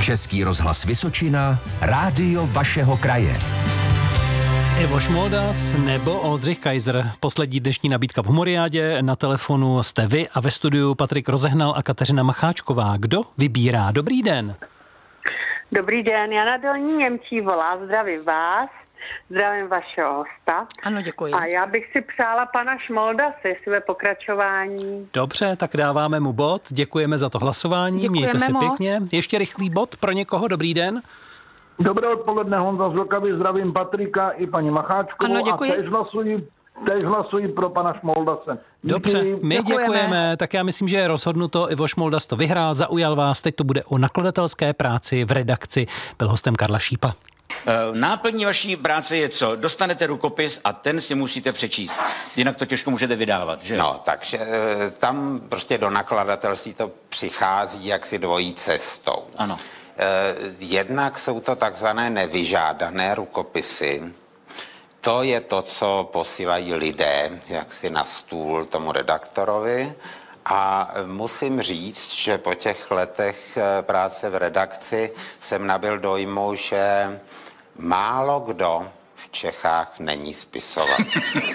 Český rozhlas Vysočina, rádio vašeho kraje. Ivo Šmoldas nebo Oldřich Kaiser. Poslední dnešní nabídka v Humoriádě. Na telefonu jste vy a ve studiu Patrik Rozehnal a Kateřina Macháčková. Kdo vybírá? Dobrý den. Dobrý den, Jana Dolní Němčí volá. Zdravím vás, zdravím vašeho hosta. Ano, děkuji. A já bych si přála pana Šmoldase, své pokračování. Dobře, tak dáváme mu bod. Děkujeme za to hlasování. Děkujeme Mějte se moc. pěkně. Ještě rychlý bod pro někoho. Dobrý den. Dobré odpoledne, Honza z Vltavy, zdravím Patrika i paní Macháčkovou. Ano, děkuji. A též hlasuji pro pana Šmoldase. Díky. Dobře, my Děkujeme. děkujeme. Tak já myslím, že je rozhodnuto. Ivo Šmoldas to vyhrál, zaujal vás. Teď to bude o nakladatelské práci v redakci. Byl hostem Karla Šípa. Náplní vaší práce je co? Dostanete rukopis a ten si musíte přečíst. Jinak to těžko můžete vydávat, že? No, takže tam prostě do nakladatelství to přichází jaksi dvojí cestou. Ano. Jednak jsou to takzvané nevyžádané rukopisy. To je to, co posílají lidé jaksi na stůl tomu redaktorovi. A musím říct, že po těch letech práce v redakci jsem nabyl dojmu, že málo kdo v Čechách není spisovatel.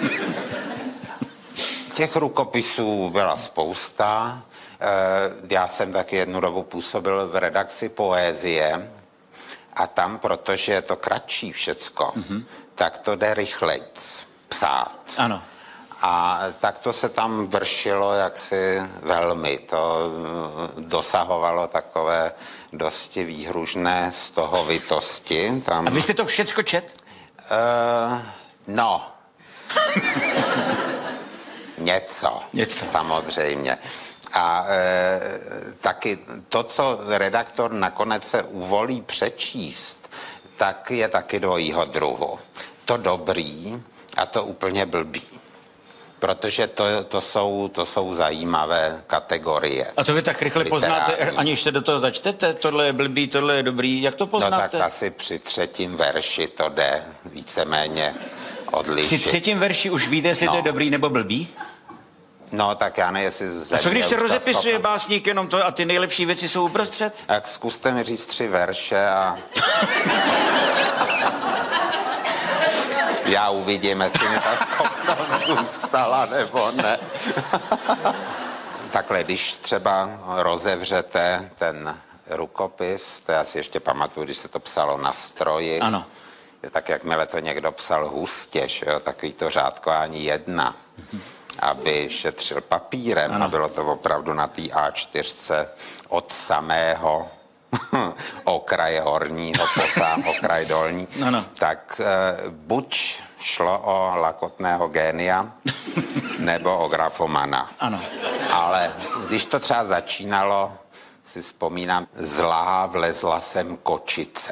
Těch rukopisů byla spousta. Já jsem taky jednu dobu působil v redakci Poezie a tam, protože je to kratší všecko, tak to jde rychlejc psát. Ano. A tak to se tam vršilo jaksi velmi. To dosahovalo takové dosti výhružné stohovitosti. Tam... A vy jste to všecko čet? No. Něco. Samozřejmě. A taky to, co redaktor nakonec se uvolí přečíst, tak je taky dvojího druhu. To dobrý a to úplně blbý. Protože to jsou zajímavé kategorie. A to vy tak rychle poznáte, aniž se do toho začtete? Tohle je blbý, tohle je dobrý. Jak to poznáte? No tak asi při třetím verši to jde víceméně odlišit. Při třetím verši už víte, jestli to je dobrý nebo blbý? No tak já ne, jestli A co když se rozepisuje básník jenom to a ty nejlepší věci jsou uprostřed? Tak zkuste mi říct 3 verše a... Já uvidím, jestli mi ta schopnost zůstala nebo ne. Takhle, když třeba rozevřete ten rukopis, to já si ještě pamatuju, když se to psalo na stroji. Ano. Tak jakmile to někdo psal hustě, jo, takový to řádkování 1, aby šetřil papírem, ano. A bylo to opravdu na té A4 od samého okraje horního po sám okraj dolní, ano. Tak buď šlo o lakotného génia, nebo o grafomana. Ano. Ale když to třeba začínalo, si vzpomínám, zlá vlezla sem kočice.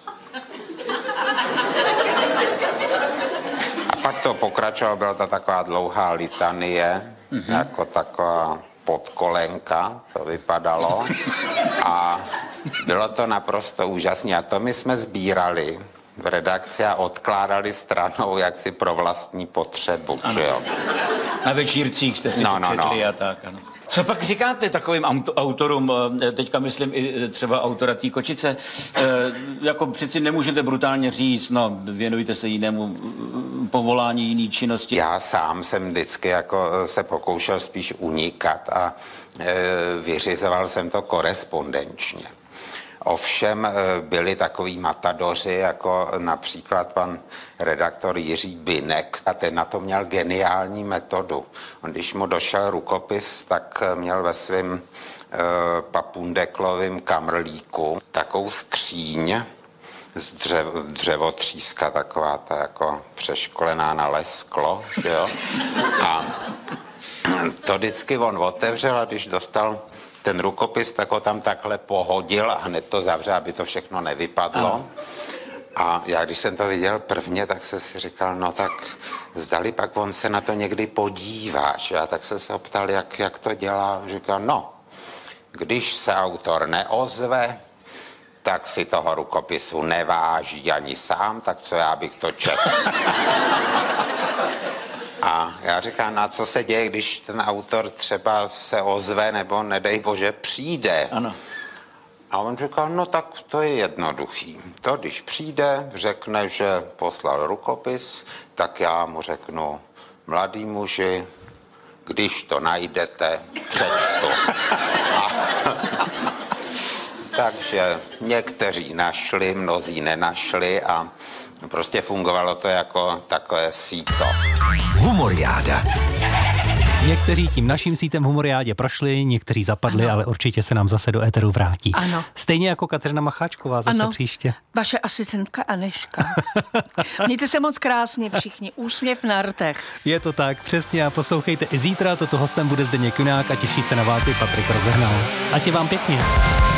A pak to pokračovalo, byla to taková dlouhá litanie, jako taková podkolenka, to vypadalo. A bylo to naprosto úžasné. A to my jsme sbírali v redakci a odkládali stranou jaksi pro vlastní potřebu. Že jo? Na večírcích jste si přečetli a tak, ano. Co pak říkáte takovým autorům, teďka myslím i třeba autora té kočice, jako přeci nemůžete brutálně říct, no věnujte se jinému povolání, jiný činnosti. Já sám jsem vždycky jako se pokoušel spíš unikat a vyřizoval jsem to korespondenčně. Ovšem byli takový matadoři, jako například pan redaktor Jiří Binek, a ten na to měl geniální metodu. On, když mu došel rukopis, tak měl ve svém papundeklovém kamrlíku takovou skříň z dřevotříska, taková ta jako přeškolená na lesklo, že jo? A to vždycky on otevřel a když dostal ten rukopis, tak ho tam takhle pohodil a hned to zavřel, aby to všechno nevypadlo. A já, když jsem to viděl prvně, tak jsem si říkal, no tak zdali pak on se na to někdy podíváš. Já tak jsem se ho ptal, jak to dělá. Říkal, no, když se autor neozve, tak si toho rukopisu neváží ani sám, tak co já bych to četl. A já říkám, na co se děje, když ten autor třeba se ozve, nebo nedej bože přijde. Ano. A on říkal, no tak to je jednoduchý. To, když přijde, řekne, že poslal rukopis, tak já mu řeknu, mladý muži, když to najdete, přečtu. Takže někteří našli, mnozí nenašli a prostě fungovalo to jako takové síto. Humoriáda. Někteří tím naším sítem v Humoriádě prošli, někteří zapadli, ano. Ale určitě se nám zase do éteru vrátí. Ano. Stejně jako Kateřina Macháčková zase ano. příště. Vaše asistentka Anežka. Mějte se moc krásně všichni, úsměv na rtech. Je to tak, přesně, a poslouchejte i zítra, toto hostem bude Zdeněk Junák a těší se na vás i Patrik Rozehnal. Ať je vám pěkně.